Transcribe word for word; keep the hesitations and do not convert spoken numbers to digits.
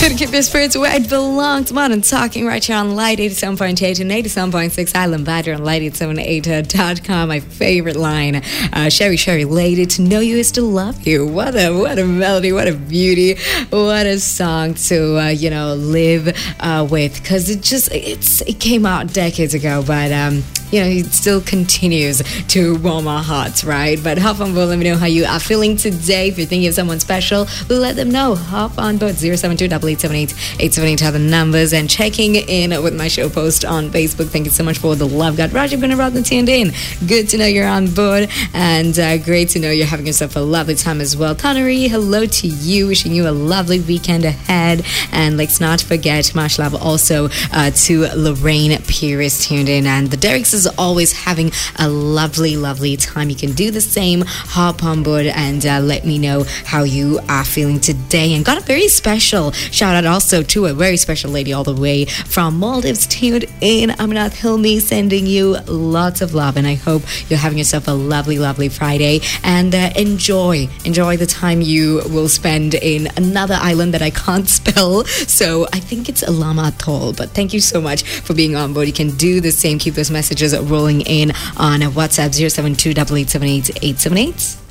Gotta keep your spirits where it belongs. Modern Talking right here on Light eighty-seven point eight and eighty-seven point six Island Badger on light eight seven eight dot com. My favorite line, uh, Sherry Sherry Lady, to know you is to love you. What a what a melody, what a beauty, what a song to uh, you know live uh, with, because it just it's it came out decades ago, but um you know, it still continues to warm our hearts, right? But hop on board, let me know how you are feeling today. If you're thinking of someone special, we'll let them know. Hop on board. zero seven two eight eight seven eight eight seven eight are the numbers. And checking in with my show post on Facebook. Thank you so much for the love. God, Roger Gunnar tuned in. Good to know you're on board, and uh, great to know you're having yourself a lovely time as well. Tannery, hello to you. Wishing you a lovely weekend ahead. And let's not forget, much love also uh, to Lorraine Pierce tuned in. And the Derricks is always having a lovely, lovely time. You can do the same. Hop on board and uh, let me know how you are feeling today. And got a very special shout out also to a very special lady all the way from Maldives tuned in. Aminath Hilmi sending you lots of love, and I hope you're having yourself a lovely, lovely Friday, and uh, enjoy enjoy the time you will spend in another island that I can't spell, so I think it's Alama Atoll. But thank you so much for being on board. You can do the same. Keep those messages rolling in on WhatsApp zero seven two eight eight seven eight eight seven eight.